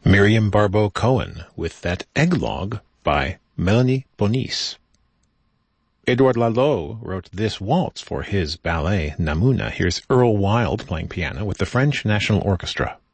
Miriam Barbeau Cohen with that Egglog by Melanie Bonis. Edouard Lalo wrote this waltz for his ballet Namuna. Here's Earl Wild playing piano with the French National Orchestra.